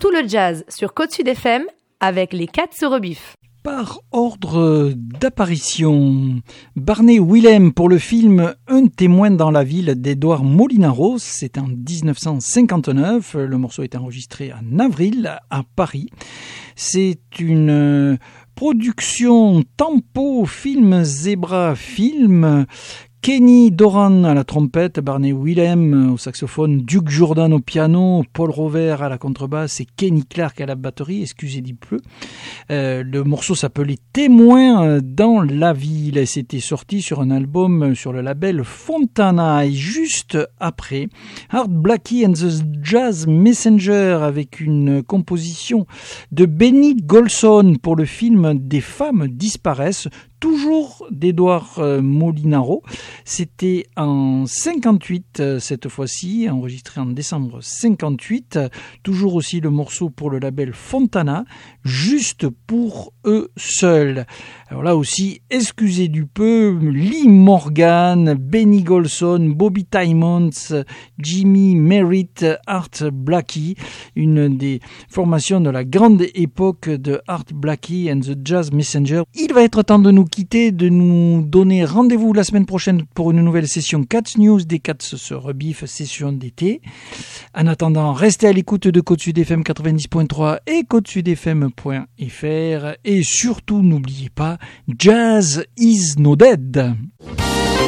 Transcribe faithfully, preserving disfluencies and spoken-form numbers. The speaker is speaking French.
tout le jazz sur Côte Sud F M avec les Cats se rebiffent. Par ordre d'apparition, Barney Willem pour le film Un témoin dans la ville d'Edouard Molinaro, c'est en dix-neuf cent cinquante-neuf, le morceau est enregistré en avril à Paris. C'est une production Tempo Film Zebra Film. Kenny Doran à la trompette, Barney Willem au saxophone, Duke Jordan au piano, Paul Rover à la contrebasse et Kenny Clark à la batterie, excusez du peu. Euh, le morceau s'appelait Témoin dans la ville. C'était sorti sur un album sur le label Fontana. Et juste après, Art Blakey and the Jazz Messenger avec une composition de Benny Golson pour le film Des femmes disparaissent, toujours d'Edouard Molinaro. C'était en cinquante-huit cette fois-ci, enregistré en décembre cinquante-huit. Toujours aussi le morceau pour le label Fontana, juste pour eux seuls. Alors là aussi, excusez du peu, Lee Morgan, Benny Golson, Bobby Timmons, Jimmy Merritt, Art Blakey, une des formations de la grande époque de Art Blakey and the Jazz Messenger. Il va être temps de nous quitter, de nous donner rendez-vous la semaine prochaine pour une nouvelle session Cats News des Cats se rebiffent, session d'été. En attendant, restez à l'écoute de Côte Sud F M quatre-vingt-dix point trois et côte sud f m point f r et surtout n'oubliez pas, Jazz is no dead.